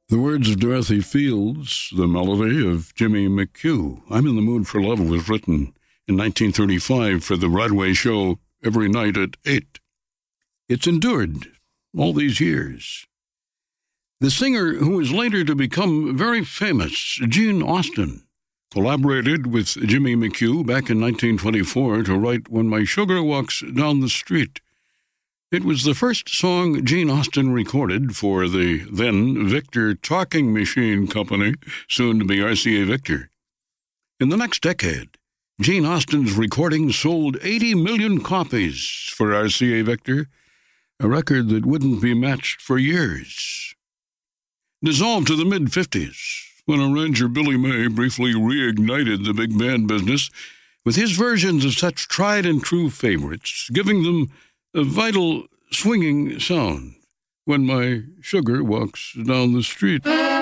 The words of Dorothy Fields, the melody of Jimmy McHugh. I'm in the Mood for Love was written in 1935 for the Broadway show Every Night at 8. It's endured all these years. The singer who was later to become very famous, Gene Austин, collaborated with Jimmy McHugh back in 1924 to write When My Sugar Walks Down the Street. It was the first song Gene Austin recorded for the then Victor Talking Machine Company, soon to be RCA Victor. In the next decade, Gene Austin's recordings sold 80 million copies for RCA Victor, a record that wouldn't be matched for years. Dissolved to the mid-50s, when arranger Billy May briefly reignited the big band business with his versions of such tried-and-true favorites, giving them a vital, swinging sound. When My Sugar Walks Down the Street.